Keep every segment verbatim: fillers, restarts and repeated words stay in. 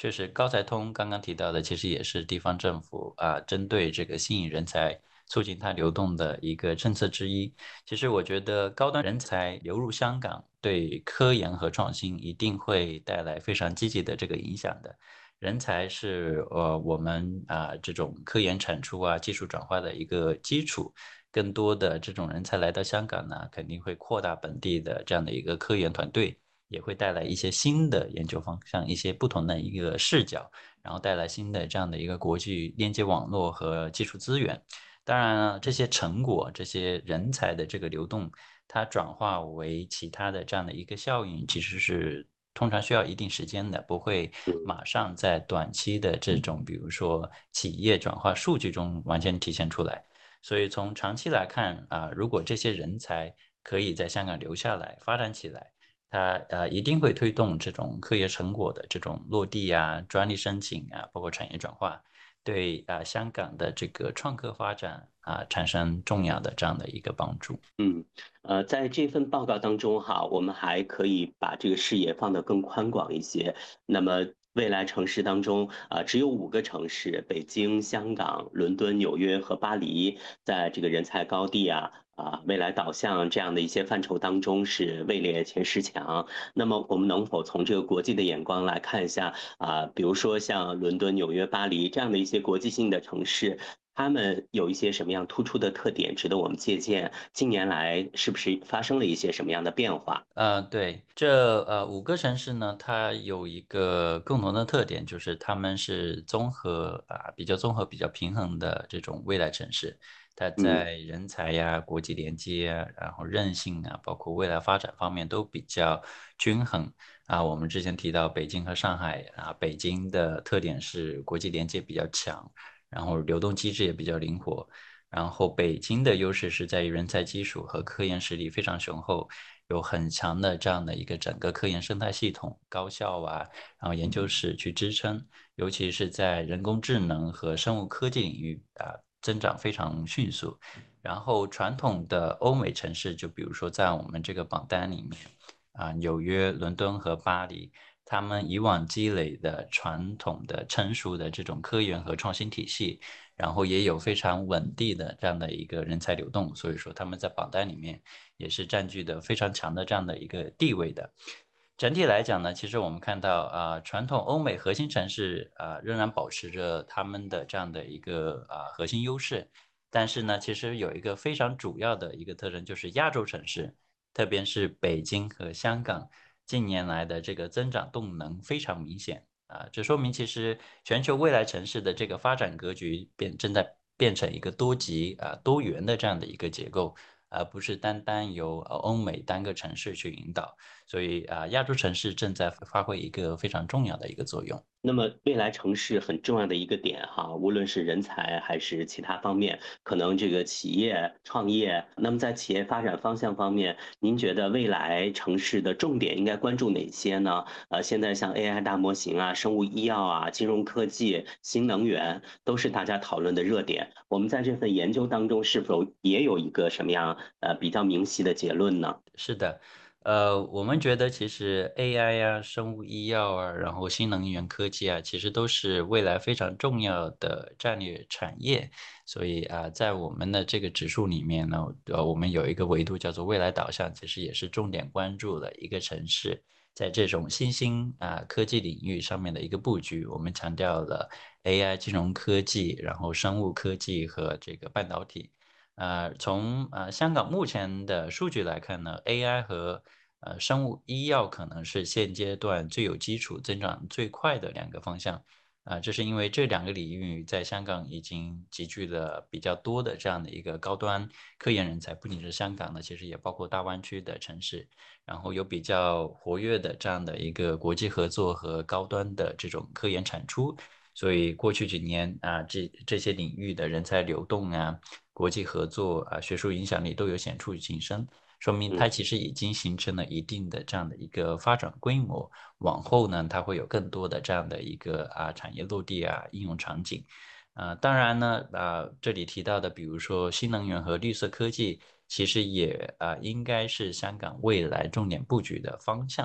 确实，高才通刚刚提到的，其实也是地方政府啊，针对这个吸引人才、促进它流动的一个政策之一。其实我觉得高端人才流入香港，对科研和创新一定会带来非常积极的这个影响的。人才是呃我们啊这种科研产出啊、技术转化的一个基础。更多的这种人才来到香港呢，肯定会扩大本地的这样的一个科研团队。也会带来一些新的研究方向，一些不同的一个视角，然后带来新的这样的一个国际链接网络和技术资源。当然了，这些成果、这些人才的这个流动，它转化为其他的这样的一个效应，其实是通常需要一定时间的，不会马上在短期的这种，比如说企业转化数据中完全体现出来。所以从长期来看啊，如果这些人才可以在香港留下来、发展起来，它呃一定会推动这种科研成果的这种落地啊、专利申请啊，包括产业转化，对啊、呃香港的这个创科发展啊、产生重要的这样的一个帮助。 嗯，呃，在这份报告当中哈，我们还可以把这个视野放得更宽广一些。那么未来城市当中，啊、只有五个城市：北京、香港、伦敦、纽约和巴黎，在这个人才高地啊。啊，未来导向这样的一些范畴当中是位列前十强。那么，我们能否从这个国际的眼光来看一下啊？比如说像伦敦、纽约、巴黎这样的一些国际性的城市，他们有一些什么样突出的特点值得我们借鉴？近年来是不是发生了一些什么样的变化？ 呃，对，这呃五个城市呢，它有一个共同的特点，就是它们是综合啊、比较综合、比较平衡的这种未来城市。它嗯在人才呀、国际连接啊，然后韧性啊，包括未来发展方面都比较均衡啊。我们之前提到北京和上海啊，北京的特点是国际连接比较强，然后流动机制也比较灵活。然后北京的优势是在于人才基础和科研实力非常雄厚。有很强的这样的一个整个科研生态系统、高校啊，然后研究室去支撑，尤其是在人工智能和生物科技领域啊，增长非常迅速。然后传统的欧美城市，就比如说在我们这个榜单里面啊，纽约、伦敦和巴黎，他们以往积累的传统的成熟的这种科研和创新体系，然后也有非常稳定的这样的一个人才流动，所以说他们在榜单里面也是占据的非常强的这样的一个地位的。整体来讲呢，其实我们看到啊、呃传统欧美核心城市啊、呃仍然保持着他们的这样的一个啊、呃核心优势，但是呢，其实有一个非常主要的一个特征，就是亚洲城市，特别是北京和香港近年来的这个增长动能非常明显。啊，这说明其实全球未来城市的这个发展格局变正在变成一个多极啊多元的这样的一个结构，而不是单单由呃欧美单个城市去引导。所以啊，亚洲城市正在发挥一个非常重要的一个作用。 那么未来城市很重要的一个点哈，无论是人才还是其他方面，可能这个企业创业，那么在企业发展方向方面，您觉得未来城市的重点应该关注哪些呢？呃，现在像 A I 大模型啊、生物医药啊、金融科技、新能源，都是大家讨论的热点。我们在这份研究当中，是否也有一个什么样呃比较明晰的结论呢？ 是的，呃，我们觉得其实 A I 呀、生物医药啊，然后新能源科技啊，其实都是未来非常重要的战略产业。所以啊，在我们的这个指数里面呢，呃，我们有一个维度叫做未来导向，其实也是重点关注了一个城市在这种新兴啊科技领域上面的一个布局。我们强调了 A I、金融科技，然后生物科技和这个半导体。呃，从呃香港目前的数据来看呢，A I 和呃生物医药可能是现阶段最有基础、增长最快的两个方向。啊、这是因为这两个领域在香港已经集聚了比较多的这样的一个高端科研人才，不仅是香港的，其实也包括大湾区的城市，然后有比较活跃的这样的一个国际合作和高端的这种科研产出。所以过去几年啊，这这些领域的人才流动啊。国际合作啊、学术影响力都有显著晋升，说明它嗯。 其实已经形成了一定的这样的一个发展规模。往后呢，它会有更多的这样的一个啊产业落地啊应用场景。啊、当然呢，啊、这里提到的，比如说新能源和绿色科技，其实也啊、应该是香港未来重点布局的方向。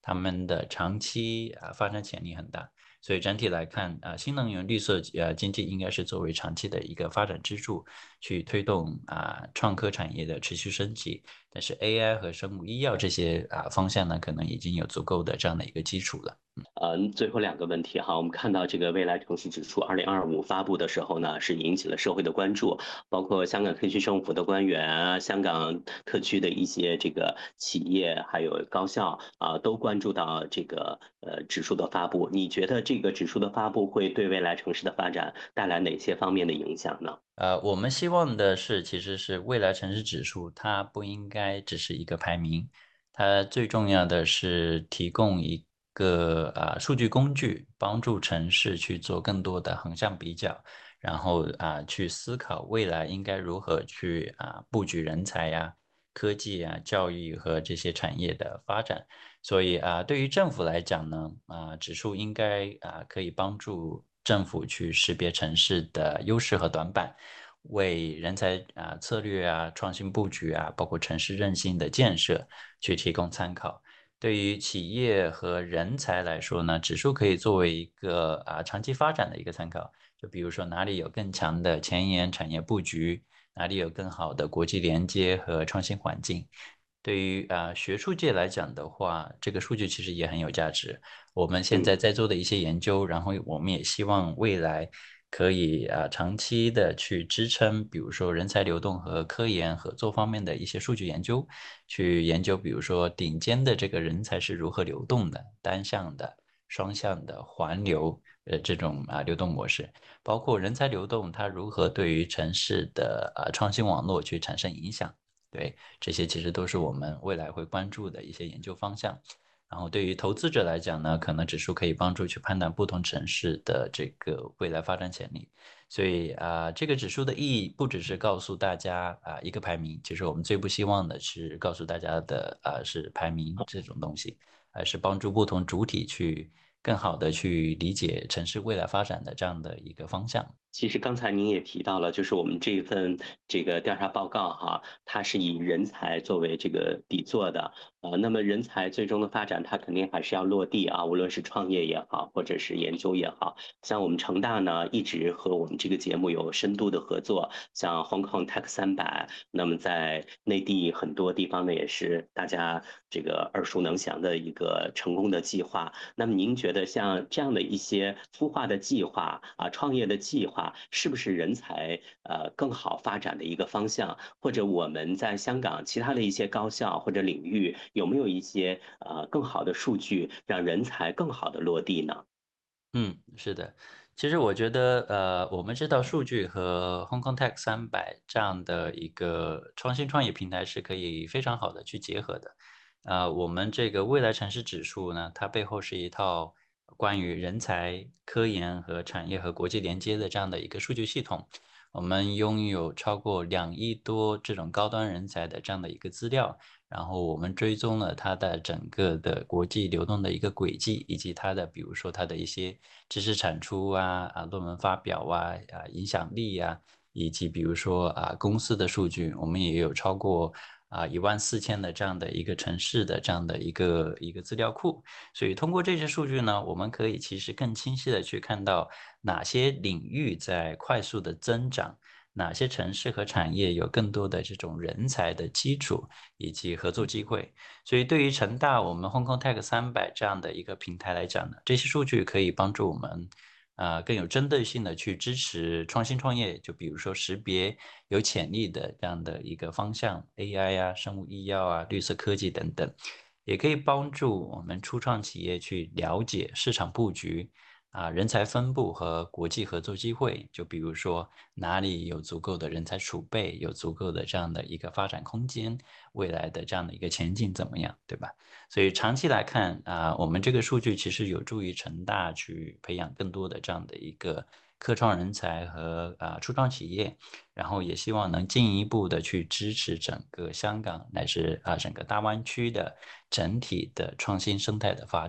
他们的长期啊发展潜力很大。所以整体来看，啊，新能源绿色呃经济应该是作为长期的一个发展支柱，去推动啊创科产业的持续升级。但是 A I 和生物医药这些啊方向呢，可能已经有足够的这样的一个基础了。 呃，最后两个问题哈，我们看到这个未来城市指数二零二五发布的时候呢，是引起了社会的关注，包括香港特区政府的官员啊，香港特区的一些这个企业还有高校啊，都关注到这个呃指数的发布。你觉得这个指数的发布会对未来城市的发展带来哪些方面的影响呢？ 呃，我们希望的是，其实是未来城市指数，它不应该只是一个排名，它最重要的是提供一个啊、数据工具，帮助城市去做更多的横向比较，然后啊、去思考未来应该如何去啊、布局人才呀、科技啊、教育和这些产业的发展。所以啊，对于政府来讲呢，啊，指数应该啊可以帮助政府去识别城市的优势和短板，为人才啊策略啊、创新布局啊，包括城市韧性的建设去提供参考。对于企业和人才来说呢，指数可以作为一个啊长期发展的一个参考。就比如说哪里有更强的前沿产业布局，哪里有更好的国际连接和创新环境。对于啊、呃学术界来讲的话，这个数据其实也很有价值。我们现在嗯。 在做的一些研究，然后我们也希望未来可以啊、呃长期的去支撑，比如说人才流动和科研合作方面的一些数据研究，去研究比如说顶尖的这个人才是如何流动的，单向的、双向的、环流呃这种啊、流动模式，包括人才流动它如何对于城市的啊、创新网络去产生影响。对，这些其实都是我们未来会关注的一些研究方向。然后对于投资者来讲呢，可能指数可以帮助去判断不同城市的这个未来发展潜力。所以啊、这个指数的意义不只是告诉大家啊、一个排名，其实我们最不希望的是告诉大家的啊、是排名这种东西，而是帮助不同主体去更好的去理解城市未来发展的这样的一个方向。 其实刚才您也提到了，就是我们这一份这个调查报告哈，它是以人才作为这个底座的，呃，那么人才最终的发展，它肯定还是要落地啊，无论是创业也好，或者是研究也好，像我们成大呢，一直和我们这个节目有深度的合作，像 Hong Kong Tech 三百，那么在内地很多地方呢，也是大家这个耳熟能详的一个成功的计划。那么您觉得像这样的一些孵化的计划啊，创业的计划，是不是人才呃更好发展的一个方向？或者我们在香港其他的一些高校或者领域，有没有一些呃更好的数据，让人才更好的落地呢？ 嗯，是的，其实我觉得，呃，我们知道数据和 Hong Kong Tech 三百这样的一个创新创业平台是可以非常好的去结合的。啊、我们这个未来城市指数呢，它背后是一套关于人才、科研和产业和国际连接的这样的一个数据系统。我们拥有超过两亿多这种高端人才的这样的一个资料，然后我们追踪了它的整个的国际流动的一个轨迹，以及它的比如说它的一些知识产出啊、啊论文发表啊、啊影响力呀、以及比如说啊公司的数据，我们也有超过啊一万四千的这样的一个城市的这样的一个一个资料库。所以通过这些数据呢，我们可以其实更清晰的去看到哪些领域在快速的增长，哪些城市和产业有更多的这种人才的基础以及合作机会。所以对于成大我们 Hong Kong Tech 三百这样的一个平台来讲呢，这些数据可以帮助我们。啊、呃更有针对性的去支持创新创业，就比如说识别有潜力的这样的一个方向，A I 啊、生物医药啊、绿色科技等等。也可以帮助我们初创企业去了解市场布局啊、人才分布和国际合作机会。就比如说哪里有足够的人才储备，有足够的这样的一个发展空间，未来的这样的一个前景怎么样，对吧？所以长期来看啊、我们这个数据其实有助于成大去培养更多的这样的一个科创人才和啊、初创企业。然后也希望能进一步的去支持整个香港乃至啊整个大湾区的整体的创新生态的发展。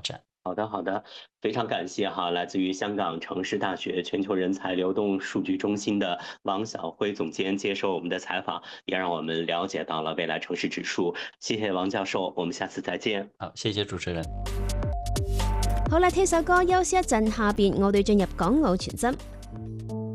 好的，好的，非常感谢哈，来自于香港城市大学全球人才流动数据中心的王晓辉总监接受我们的采访，也让我们了解到了未来城市指数。谢谢王教授，我们下次再见。 好，谢谢主持人。 好啦，聽首歌休息一陣，下邊我哋進入港澳全真。